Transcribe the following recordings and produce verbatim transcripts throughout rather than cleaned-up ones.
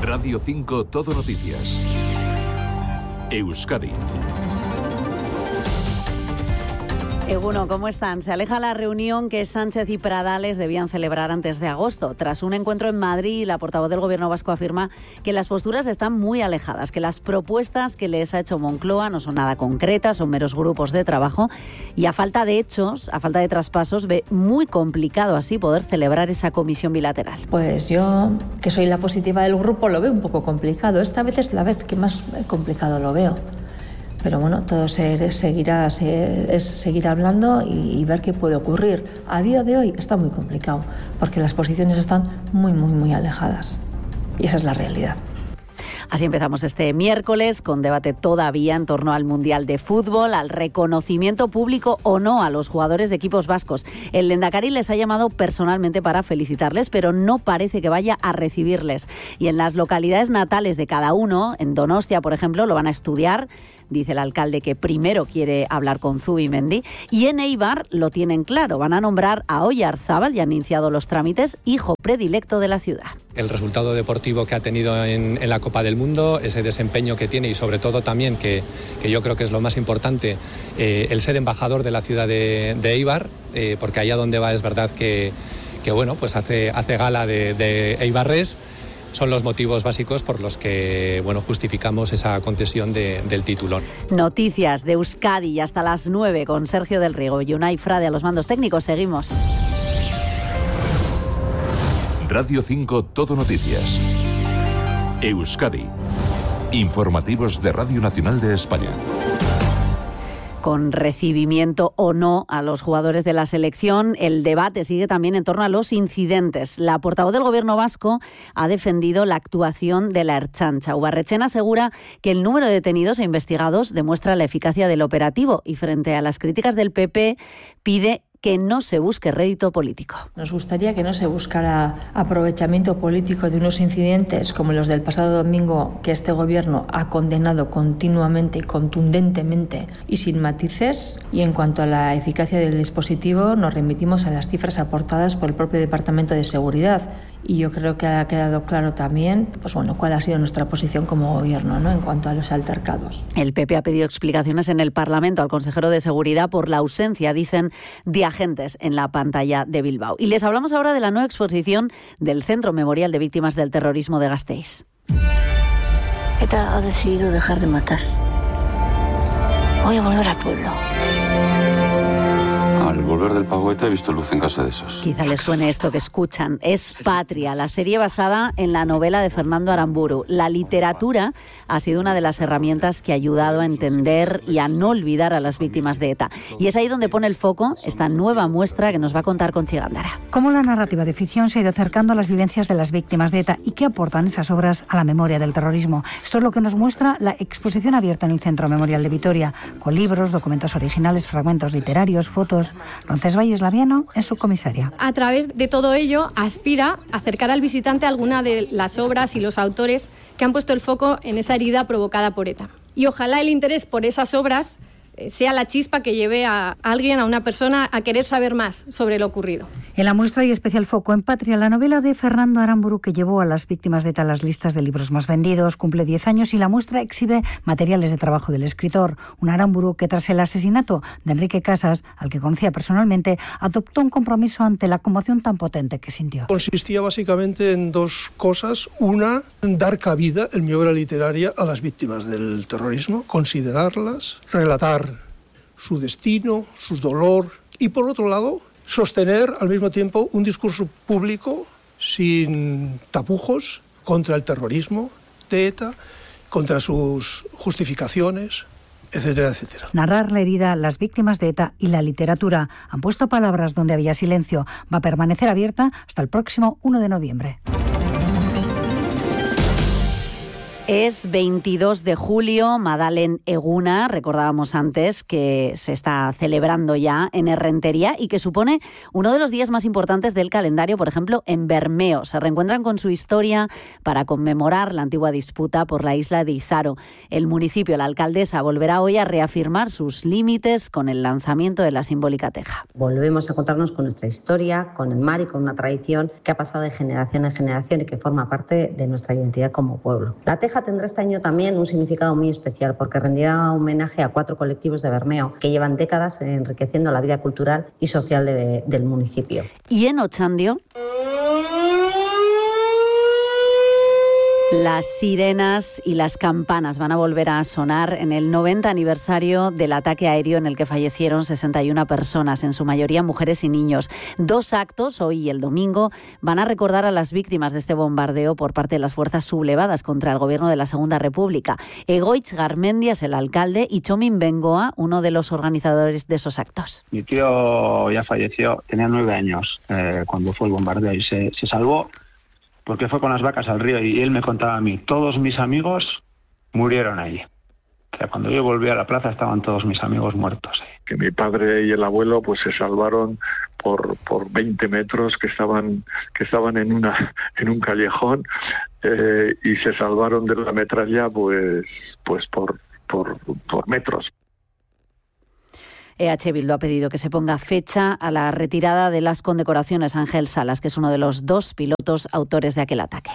Radio cinco Todo Noticias. Euskadi. Eguno, ¿cómo están? Se aleja la reunión que Sánchez y Pradales debían celebrar antes de agosto. Tras un encuentro en Madrid, la portavoz del Gobierno vasco afirma que las posturas están muy alejadas, que las propuestas que les ha hecho Moncloa no son nada concretas, son meros grupos de trabajo y a falta de hechos, a falta de traspasos, ve muy complicado así poder celebrar esa comisión bilateral. Pues yo, que soy la positiva del grupo, lo veo un poco complicado. Esta vez es la vez que más complicado lo veo. Pero bueno, todo se, seguirá, se, es seguir hablando y, y ver qué puede ocurrir. A día de hoy está muy complicado, porque las posiciones están muy, muy, muy alejadas. Y esa es la realidad. Así empezamos este miércoles con debate todavía en torno al Mundial de Fútbol, al reconocimiento público o no a los jugadores de equipos vascos. El Lehendakari les ha llamado personalmente para felicitarles, pero no parece que vaya a recibirles. Y en las localidades natales de cada uno, en Donostia, por ejemplo, lo van a estudiar. Dice el alcalde que primero quiere hablar con Zubimendi. Y en Eibar lo tienen claro. Van a nombrar a Oyarzábal, ya han iniciado los trámites, hijo predilecto de la ciudad. El resultado deportivo que ha tenido en, en la Copa del Mundo, ese desempeño que tiene y sobre todo también, que, que yo creo que es lo más importante, eh, el ser embajador de la ciudad de, de Eibar, eh, porque allá donde va es verdad que, que bueno, pues hace, hace gala de, de eibarres. Son los motivos básicos por los que bueno, justificamos esa concesión de, del título. Noticias de Euskadi y hasta las nueve con Sergio del Riego y Unai Frade a los mandos técnicos. Seguimos. Radio cinco Todo Noticias. Euskadi. Informativos de Radio Nacional de España. Con recibimiento o no a los jugadores de la selección, el debate sigue también en torno a los incidentes. La portavoz del Gobierno vasco ha defendido la actuación de la Ertzaintza. Ubarretxena asegura que el número de detenidos e investigados demuestra la eficacia del operativo y frente a las críticas del P P pide que no se busque rédito político. Nos gustaría que no se buscara aprovechamiento político de unos incidentes como los del pasado domingo, que este gobierno ha condenado continuamente y contundentemente y sin matices. Y en cuanto a la eficacia del dispositivo, nos remitimos a las cifras aportadas por el propio Departamento de Seguridad. Y yo creo que ha quedado claro también, pues bueno, cuál ha sido nuestra posición como gobierno, ¿no?, en cuanto a los altercados. El P P ha pedido explicaciones en el Parlamento al consejero de Seguridad por la ausencia, dicen, de agentes en la pantalla de Bilbao. Y les hablamos ahora de la nueva exposición del Centro Memorial de Víctimas del Terrorismo de Gasteiz. ETA ha decidido dejar de matar. Voy a volver al pueblo. Al volver del pago ETA he visto luz en casa de esos. Quizá les suene esto que escuchan. Es Patria, la serie basada en la novela de Fernando Aramburu. La literatura ha sido una de las herramientas que ha ayudado a entender y a no olvidar a las víctimas de ETA. Y es ahí donde pone el foco esta nueva muestra que nos va a contar Conchi Gándara. Cómo la narrativa de ficción se ha ido acercando a las vivencias de las víctimas de ETA y qué aportan esas obras a la memoria del terrorismo. Esto es lo que nos muestra la exposición abierta en el Centro Memorial de Vitoria, con libros, documentos originales, fragmentos literarios, fotos. Roncesvalles Laviano en su comisaria. A través de todo ello aspira a acercar al visitante a alguna de las obras y los autores que han puesto el foco en esa herida provocada por ETA. Y ojalá el interés por esas obras sea la chispa que lleve a alguien, a una persona, a querer saber más sobre lo ocurrido. En la muestra hay especial foco en Patria, la novela de Fernando Aramburu que llevó a las víctimas de ETA a las listas de libros más vendidos, cumple diez años y la muestra exhibe materiales de trabajo del escritor. Un Aramburu que tras el asesinato de Enrique Casas, al que conocía personalmente, adoptó un compromiso ante la conmoción tan potente que sintió. Consistía básicamente en dos cosas. Una, dar cabida en mi obra literaria a las víctimas del terrorismo, considerarlas, relatar su destino, su dolor y, por otro lado, sostener al mismo tiempo un discurso público sin tapujos contra el terrorismo de ETA, contra sus justificaciones, etcétera, etcétera. Narrar la herida, las víctimas de ETA y la literatura. Han puesto palabras donde había silencio. Va a permanecer abierta hasta el próximo uno de noviembre. Es veintidós de julio, Madalen Eguna, recordábamos antes que se está celebrando ya en Errentería y que supone uno de los días más importantes del calendario, por ejemplo, en Bermeo. Se reencuentran con su historia para conmemorar la antigua disputa por la isla de Izaro. El municipio, la alcaldesa, volverá hoy a reafirmar sus límites con el lanzamiento de la simbólica teja. Volvemos a contarnos con nuestra historia, con el mar y con una tradición que ha pasado de generación en generación y que forma parte de nuestra identidad como pueblo. La teja tendrá este año también un significado muy especial porque rendirá homenaje a cuatro colectivos de Bermeo que llevan décadas enriqueciendo la vida cultural y social de, del municipio. Y en Otxandio, las sirenas y las campanas van a volver a sonar en el noventa aniversario del ataque aéreo en el que fallecieron sesenta y una personas, en su mayoría mujeres y niños. Dos actos, hoy y el domingo, van a recordar a las víctimas de este bombardeo por parte de las fuerzas sublevadas contra el gobierno de la Segunda República. Egoitz Garmendia es el alcalde y Txomin Bengoa, uno de los organizadores de esos actos. Mi tío ya falleció, tenía nueve años eh, cuando fue el bombardeo y se, se salvó porque fue con las vacas al río y él me contaba a mí, todos mis amigos murieron allí. O sea, cuando yo volví a la plaza estaban todos mis amigos muertos. Que mi padre y el abuelo pues se salvaron por por veinte metros que estaban que estaban en una en un callejón eh, y se salvaron de la metralla pues pues por por por metros. E H Bildu ha pedido que se ponga fecha a la retirada de las condecoraciones a Ángel Salas, que es uno de los dos pilotos autores de aquel ataque.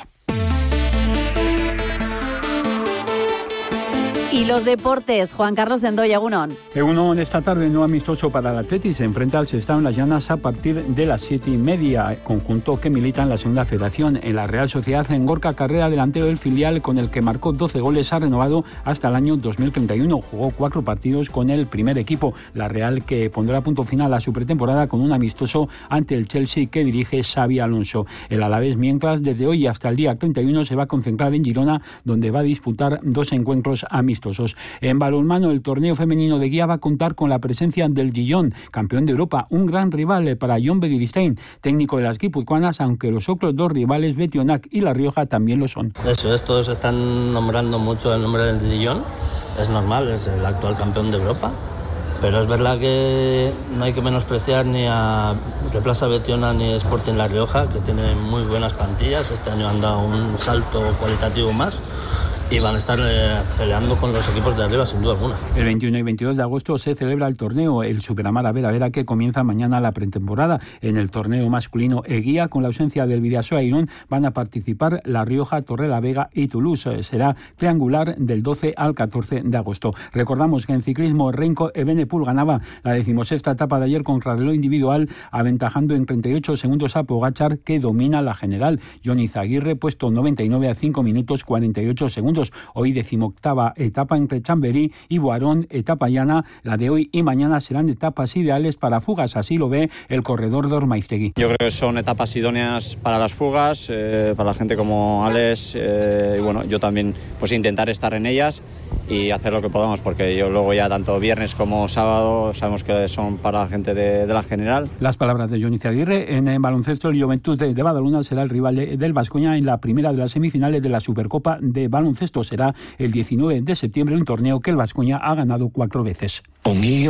Y los deportes, Juan Carlos Dendoya, Egunon. Egunon, esta tarde no amistoso para el Athletic, se enfrenta al Sestao en las Llanas a partir de las siete y media, conjunto que milita en la segunda federación. En la Real Sociedad, en Gorka Carrera, delantero del filial con el que marcó doce goles, ha renovado hasta el año dos mil treinta y uno. Jugó cuatro partidos con el primer equipo. La Real, que pondrá punto final a su pretemporada con un amistoso ante el Chelsea que dirige Xabi Alonso. El Alavés, mientras, desde hoy hasta el día treinta y uno se va a concentrar en Girona, donde va a disputar dos encuentros amistosos. En balonmano, el torneo femenino de Guía va a contar con la presencia del Gijón, campeón de Europa, un gran rival para Jon Begiristein, técnico de las guipuzcoanas, aunque los otros dos rivales, Betionac y La Rioja, también lo son. Eso es, todos están nombrando mucho el nombre del Gijón, es normal, es el actual campeón de Europa, pero es verdad que no hay que menospreciar ni a Replaza Betionac ni a Sporting La Rioja, que tienen muy buenas plantillas, este año han dado un salto cualitativo más. Y van a estar eh, peleando con los equipos de arriba, sin duda alguna. El veintiuno y veintidós de agosto se celebra el torneo, el Superamara Vera Vera, que comienza mañana la pretemporada. En el torneo masculino Eguía, con la ausencia del Bidasoa Irún, van a participar La Rioja, Torrelavega y Toulouse. Será triangular del doce al catorce de agosto. Recordamos que en ciclismo Renko Evenepoel ganaba la decimosexta etapa de ayer con reloj individual, aventajando en treinta y ocho segundos a Pogačar, que domina la general. Jon Izaguirre, puesto noventa y nueve a cinco minutos cuarenta y ocho segundos. Hoy decimoctava etapa entre Chamberí y Boarón, etapa llana. La de hoy y mañana serán etapas ideales para fugas, así lo ve el corredor de Ormaiztegui. Yo creo que son etapas idóneas para las fugas, eh, para la gente como Alex, eh, y bueno, yo también pues intentar estar en ellas y hacer lo que podamos, porque yo luego ya tanto viernes como sábado sabemos que son para la gente de, de la general. Las palabras de Jon Izaguirre. En el baloncesto, el Juventud de, de Badalona será el rival de, del Baskonia en la primera de las semifinales de la Supercopa de baloncesto. Será el diecinueve de septiembre, un torneo que el Baskonia ha ganado cuatro veces.